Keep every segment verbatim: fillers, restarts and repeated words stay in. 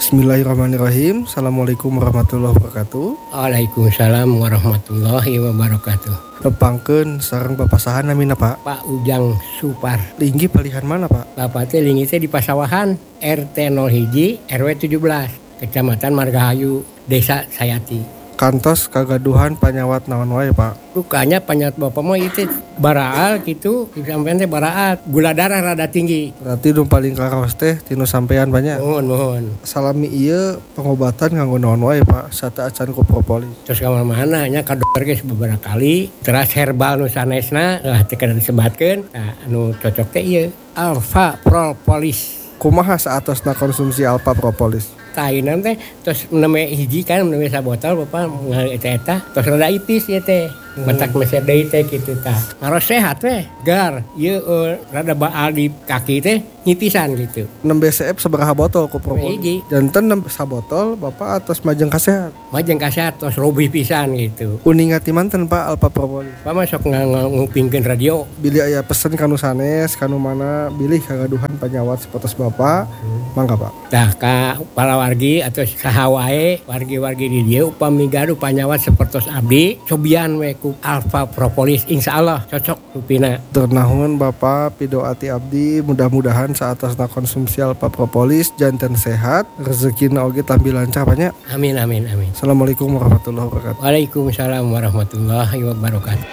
Bismillahirrahmanirrahim. Assalamualaikum warahmatullahi wabarakatuh. Waalaikumsalam warahmatullahi wabarakatuh. Nepangkeun sareng papasahan namina Pak. Pak Ujang Supar. Linggi palihan mana Pak? Bapak teh linggi teh di Pasawahan, R T nol satu R W tujuh belas, Kecamatan Margahayu, Desa Sayati. Kantos kagaduhan panyawat naon wae Pak? Rukanya panyawat bapak mah itu baraal gitu, sampean teh baraal, gula darah rada tinggi. Berarti nu paling karaos teh tinu sampean banyak. Mohon mohon. Salami ieu pengobatan nganggo naon wae Pak? Sata acan ku propolis. Terus ka mana nya ka dokter geus beberapa kali, terus herbal nu sanesna lah teh kada disebatkeun. Nah, anu cocok teh ieu Alpha Propolis. Kumaha saatosna konsumsi Alpha Propolis? Tainan teh terus neme hiji kan neme sabotol bapak ngali eta terus rada ipis ieu teh mentak meser deui teh kitu tah ngaros sehat teh gar ieu uh, rada baal di kaki teh nyipisan gitu. enam B C F sabaraha botol ku propolis? Hiji. Janten enam sabotol bapak atas majeng kasehat. Majeng kasehat terus robih pisan gitu. Uningat ti manten Pak Alpha Propolis? Pak mah sok ngupingkeun radio. Bilih aya pesen kanu sanes kanu mana bilih kagaduhan panyawat sapotos bapak. Hmm. Mangga Pak. Tah ka para wargi atau saha wae wargi-wargi di dieu upami gaduh panyawat sapertos abdi cobian we ku Alpha Propolis insyaallah cocok rupina. Ternahun Bapak pidoati abdi mudah-mudahan saatosna konsumsi Alpha Propolis janten sehat rezekina oge tampi lancar banyak. Amin amin amin. Assalamualaikum warahmatullahi wabarakatuh. Waalaikumsalam warahmatullahi wabarakatuh.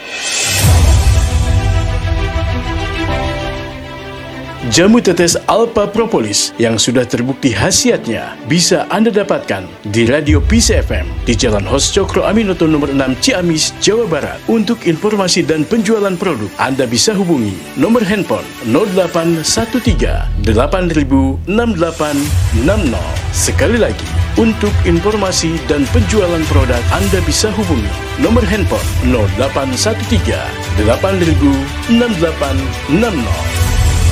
Jamu tetes Alpha Propolis yang sudah terbukti khasiatnya bisa Anda dapatkan di Radio P C F M di Jalan Hos Cokro Aminoto nomor enam Ciamis, Jawa Barat. Untuk informasi dan penjualan produk, Anda bisa hubungi nomor handphone nol delapan satu tiga delapan nol enam delapan enam nol. Sekali lagi, untuk informasi dan penjualan produk, Anda bisa hubungi nomor handphone nol delapan satu tiga delapan nol enam delapan enam nol.